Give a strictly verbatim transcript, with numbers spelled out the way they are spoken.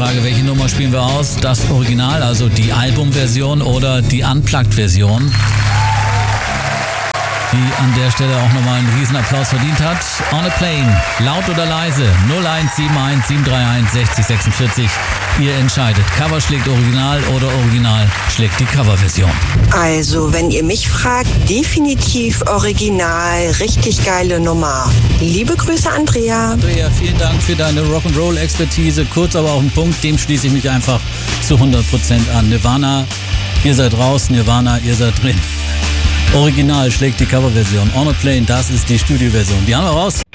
Frage, welche Nummer spielen wir aus? Das Original, also die Albumversion oder die Unplugged-Version? Die an der Stelle auch nochmal einen riesen Applaus verdient hat. On a Plane, laut oder leise, null eins sieben eins sieben drei eins sechs null sechs vier. Ihr entscheidet, Cover schlägt Original oder Original schlägt die Coverversion. Also, wenn ihr mich fragt, definitiv Original, richtig geile Nummer. Liebe Grüße, Andrea. Andrea, vielen Dank für deine Rock'n'Roll-Expertise. Kurz, aber auf den Punkt, dem schließe ich mich einfach zu hundert Prozent an. Nirvana, ihr seid raus, Nirvana, ihr seid drin. Original schlägt die Coverversion. On a Plane, das ist die Studioversion. Die haben wir raus.